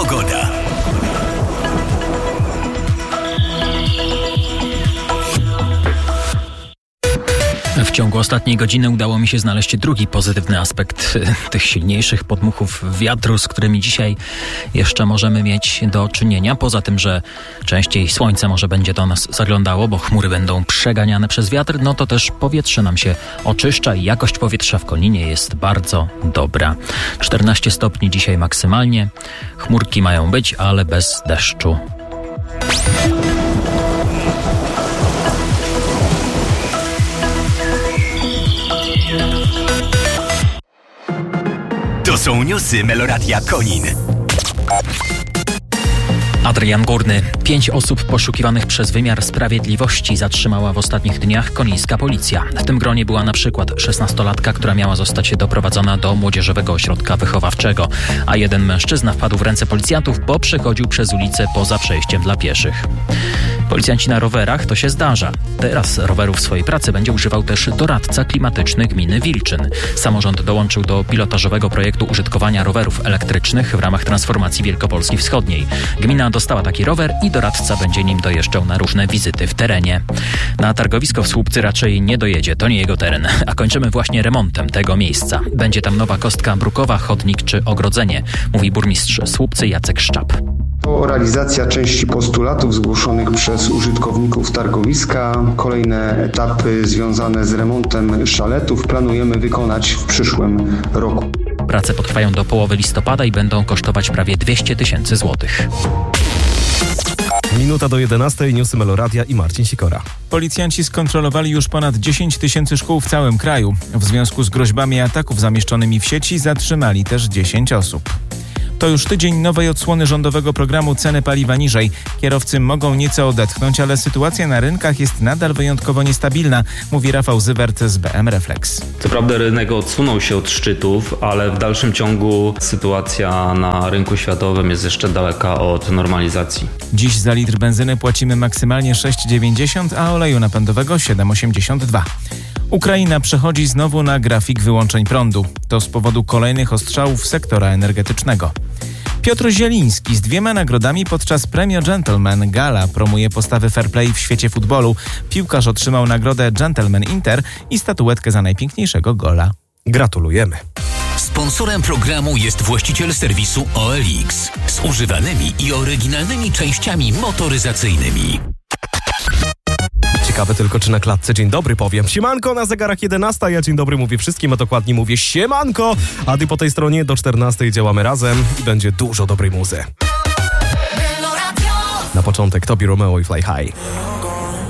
Pogoda. W ciągu ostatniej godziny udało mi się znaleźć drugi pozytywny aspekt tych silniejszych podmuchów wiatru, z którymi dzisiaj jeszcze możemy mieć do czynienia. Poza tym, że częściej słońce może będzie do nas zaglądało, bo chmury będą przeganiane przez wiatr, no to też powietrze nam się oczyszcza i jakość powietrza w Koninie jest bardzo dobra. 14 stopni dzisiaj maksymalnie. Chmurki mają być, ale bez deszczu. To są newsy Meloradia Konin. Adrian Górny. 5 osób poszukiwanych przez wymiar sprawiedliwości zatrzymała w ostatnich dniach konińska policja. W tym gronie była na przykład 16-latka, która miała zostać doprowadzona do młodzieżowego ośrodka wychowawczego, a jeden mężczyzna wpadł w ręce policjantów, bo przechodził przez ulicę poza przejściem dla pieszych. Policjanci na rowerach to się zdarza. Teraz rowerów w swojej pracy będzie używał też doradca klimatyczny gminy Wilczyn. Samorząd dołączył do pilotażowego projektu użytkowania rowerów elektrycznych w ramach transformacji Wielkopolski Wschodniej. Gmina dostała taki rower i doradca będzie nim dojeżdżał na różne wizyty w terenie. Na targowisko w Słupcy raczej nie dojedzie, to nie jego teren, a kończymy właśnie remontem tego miejsca. Będzie tam nowa kostka brukowa, chodnik czy ogrodzenie, mówi burmistrz Słupcy Jacek Szczap. To realizacja części postulatów zgłoszonych przez użytkowników targowiska. Kolejne etapy związane z remontem szaletów planujemy wykonać w przyszłym roku. Prace potrwają do połowy listopada i będą kosztować prawie 200 000 złotych. Minuta do 11, newsy Meloradia i Marcin Sikora. Policjanci skontrolowali już ponad 10 000 szkół w całym kraju. W związku z groźbami ataków zamieszczonymi w sieci zatrzymali też 10 osób. To już tydzień nowej odsłony rządowego programu Ceny paliwa niżej. Kierowcy mogą nieco odetchnąć, ale sytuacja na rynkach jest nadal wyjątkowo niestabilna, mówi Rafał Zywert z BM Reflex. Co prawda rynek odsunął się od szczytów, ale w dalszym ciągu sytuacja na rynku światowym jest jeszcze daleka od normalizacji. Dziś za litr benzyny płacimy maksymalnie 6,90, a oleju napędowego 7,82. Ukraina przechodzi znowu na grafik wyłączeń prądu. To z powodu kolejnych ostrzałów sektora energetycznego. Piotr Zieliński z 2 nagrodami podczas Premio Gentleman Gala promuje postawy fair play w świecie futbolu. Piłkarz otrzymał nagrodę Gentleman Inter i statuetkę za najpiękniejszego gola. Gratulujemy. Sponsorem programu jest właściciel serwisu OLX z używanymi i oryginalnymi częściami motoryzacyjnymi. Ciekawe tylko, czy na klatce dzień dobry powiem. Siemanko, na zegarach 11, ja dzień dobry mówię wszystkim, a dokładnie mówię siemanko, a ty po tej stronie do 14 działamy razem i będzie dużo dobrej muzy. Na początek Tobi Romeo i Fly High.